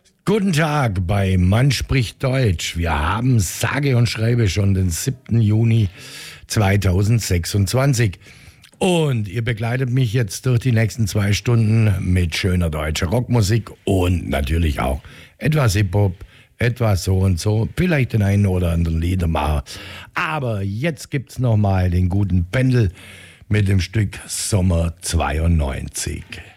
Guten Tag bei Mann spricht Deutsch. Wir haben sage und schreibe schon den 7. Juni 2026. Und ihr begleitet mich jetzt durch die nächsten 2 Stunden mit schöner deutscher Rockmusik und natürlich auch etwas Hip-Hop, etwas so und so, vielleicht den einen oder anderen Liedermacher. Aber jetzt gibt's nochmal den guten Pendel mit dem Stück Sommer 92.